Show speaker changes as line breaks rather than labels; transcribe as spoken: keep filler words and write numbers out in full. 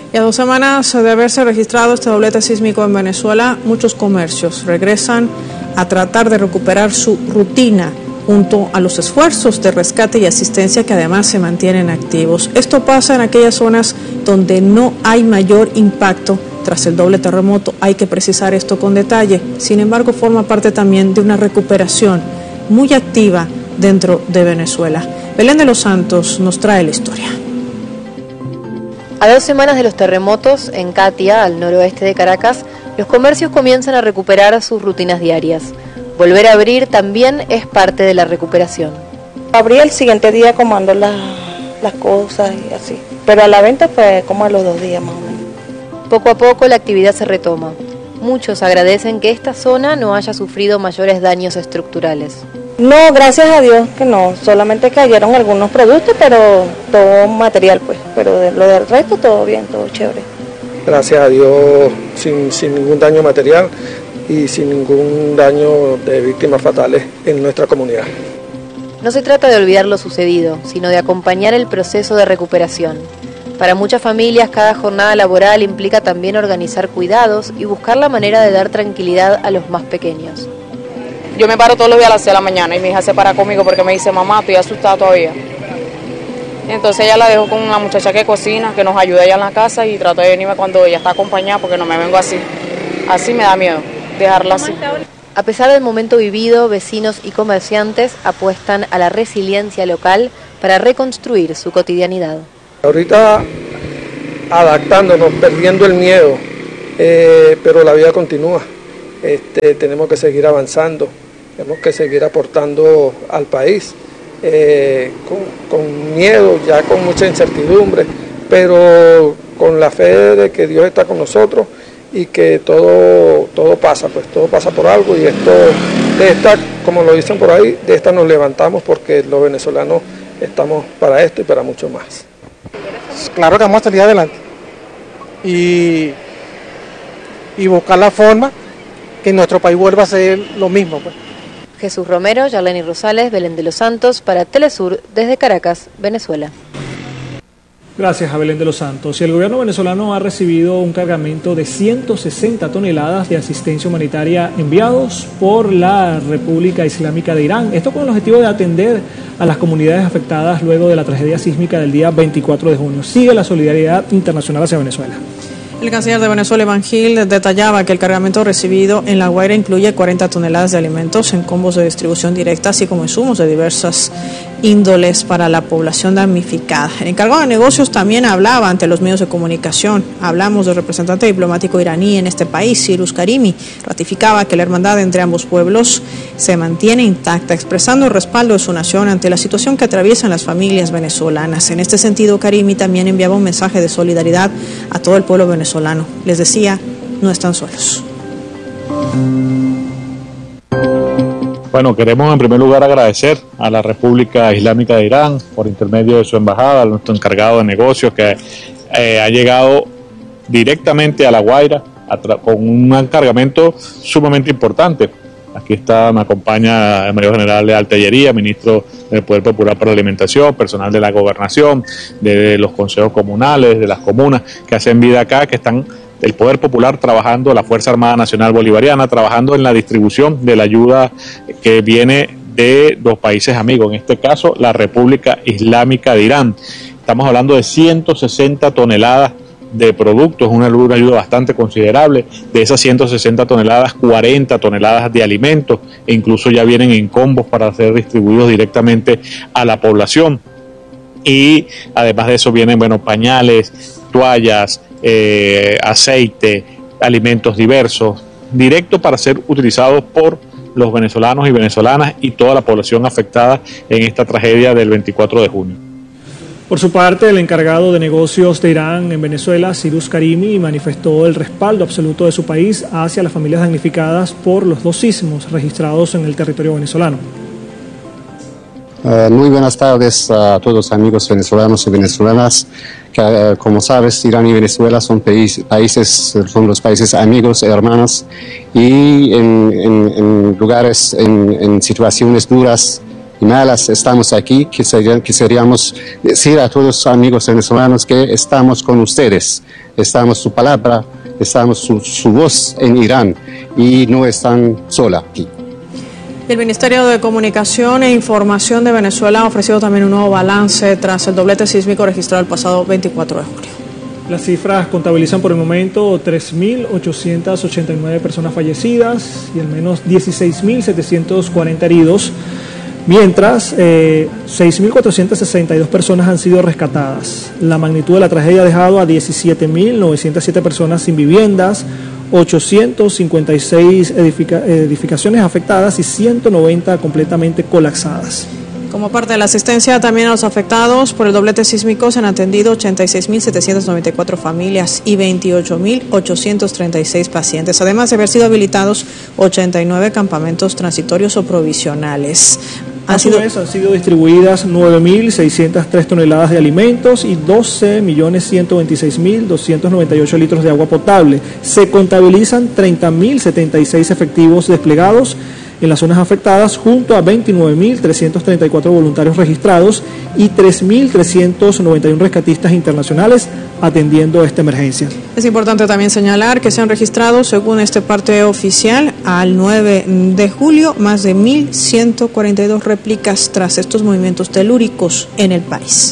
Y a dos semanas de haberse registrado este doblete sísmico en Venezuela, muchos comercios regresan a tratar de recuperar su rutina junto a los esfuerzos de rescate y asistencia que además se mantienen activos. Esto pasa en aquellas zonas donde no hay mayor impacto tras el doble terremoto. Hay que precisar esto con detalle. Sin embargo, forma parte también de una recuperación muy activa dentro de Venezuela. Belén de los Santos nos trae la historia.
A dos semanas de los terremotos en Catia, al noroeste de Caracas, los comercios comienzan a recuperar sus rutinas diarias. Volver a abrir también es parte de la recuperación.
Abrí el siguiente día como ando las, las cosas y así, pero a la venta fue como a los dos días más o menos.
Poco a poco la actividad se retoma. Muchos agradecen que esta zona no haya sufrido mayores daños estructurales.
No, gracias a Dios que no, solamente cayeron algunos productos, pero todo material pues, pero de lo del resto todo bien, todo chévere.
Gracias a Dios sin, sin ningún daño material y sin ningún daño de víctimas fatales en nuestra comunidad.
No se trata de olvidar lo sucedido, sino de acompañar el proceso de recuperación. Para muchas familias, cada jornada laboral implica también organizar cuidados y buscar la manera de dar tranquilidad a los más pequeños.
Yo me paro todos los días a las seis de la mañana y mi hija se para conmigo porque me dice, mamá, estoy asustada todavía. Entonces ella la dejo con una muchacha que cocina, que nos ayuda allá en la casa y trato de venirme cuando ella está acompañada porque no me vengo así. Así me da miedo, dejarla así.
A pesar del momento vivido, vecinos y comerciantes apuestan a la resiliencia local para reconstruir su cotidianidad.
Ahorita adaptándonos, perdiendo el miedo, eh, pero la vida continúa. Este, tenemos que seguir avanzando, tenemos que seguir aportando al país, eh, con, con miedo, ya con mucha incertidumbre, pero con la fe de que Dios está con nosotros y que todo, todo pasa, pues todo pasa por algo y esto, de esta, como lo dicen por ahí, de esta nos levantamos porque los venezolanos estamos para esto y para mucho más.
Claro que vamos a salir adelante y, y buscar la forma que nuestro país vuelva a ser lo mismo. Pues.
Jesús Romero, Yarleni Rosales, Belén de los Santos, para Telesur, desde Caracas, Venezuela.
Gracias a Belén de los Santos. Y el gobierno venezolano ha recibido un cargamento de ciento sesenta toneladas de asistencia humanitaria enviados por la República Islámica de Irán. Esto con el objetivo de atender a las comunidades afectadas luego de la tragedia sísmica del día veinticuatro de junio. Sigue la solidaridad internacional hacia Venezuela.
El canciller de Venezuela, Iván Gil, detallaba que el cargamento recibido en La Guaira incluye cuarenta toneladas de alimentos en combos de distribución directa, así como insumos de diversas índoles para la población damnificada. El encargado de negocios también hablaba ante los medios de comunicación. Hablamos del representante diplomático iraní en este país, Cyrus Karimi. Ratificaba que la hermandad entre ambos pueblos se mantiene intacta, expresando el respaldo de su nación ante la situación que atraviesan las familias venezolanas. En este sentido, Karimi también enviaba un mensaje de solidaridad a todo el pueblo venezolano. Les decía, no están solos.
Bueno, queremos en primer lugar agradecer a la República Islámica de Irán por intermedio de su embajada, a nuestro encargado de negocios que eh, ha llegado directamente a La Guaira con un cargamento sumamente importante. Aquí está, me acompaña el mayor general de Artillería, ministro del Poder Popular para la Alimentación, personal de la gobernación, de los consejos comunales, de las comunas que hacen vida acá, que están el Poder Popular trabajando, la Fuerza Armada Nacional Bolivariana, trabajando en la distribución de la ayuda que viene de los países amigos, en este caso la República Islámica de Irán. Estamos hablando de ciento sesenta toneladas de productos, una ayuda bastante considerable. De esas ciento sesenta toneladas, cuarenta toneladas de alimentos, e incluso ya vienen en combos para ser distribuidos directamente a la población. Y además de eso vienen, bueno, pañales, toallas, eh, aceite, alimentos diversos, directos para ser utilizados por los venezolanos y venezolanas y toda la población afectada en esta tragedia del veinticuatro de junio.
Por su parte, el encargado de negocios de Irán en Venezuela, Cyrus Karimi, manifestó el respaldo absoluto de su país hacia las familias damnificadas por los dos sismos registrados en el territorio venezolano.
Uh, muy buenas tardes a todos los amigos venezolanos y venezolanas. Que, uh, como sabes, Irán y Venezuela son país, países, son los países amigos, hermanos, y en, en, en lugares, en, en situaciones duras, y malas estamos aquí, que queríamos decir a todos los amigos venezolanos que estamos con ustedes, estamos su palabra, estamos su, su voz en Irán y no están sola aquí.
El Ministerio de Comunicación e Información de Venezuela ha ofrecido también un nuevo balance tras el doblete sísmico registrado el pasado veinticuatro de julio.
Las cifras contabilizan por el momento tres mil ochocientas ochenta y nueve personas fallecidas y al menos dieciséis mil setecientos cuarenta heridos, mientras eh, seis mil cuatrocientas sesenta y dos personas han sido rescatadas. La magnitud de la tragedia ha dejado a diecisiete mil novecientas siete personas sin viviendas, ochocientas cincuenta y seis edifica- edificaciones afectadas y ciento noventa completamente colapsadas.
Como parte de la asistencia también a los afectados por el doblete sísmico se han atendido ochenta y seis mil setecientas noventa y cuatro familias y veintiocho mil ochocientos treinta y seis pacientes, además de haber sido habilitados ochenta y nueve campamentos transitorios o provisionales.
A su vez, han sido distribuidas nueve mil seiscientas tres toneladas de alimentos y doce millones ciento veintiséis mil doscientos noventa y ocho litros de agua potable. Se contabilizan treinta mil setenta y seis efectivos desplegados en las zonas afectadas, junto a veintinueve mil trescientos treinta y cuatro voluntarios registrados y tres mil trescientos noventa y uno rescatistas internacionales atendiendo esta emergencia.
Es importante también señalar que se han registrado, según este parte oficial, al nueve de julio, más de mil ciento cuarenta y dos réplicas tras estos movimientos telúricos en el país.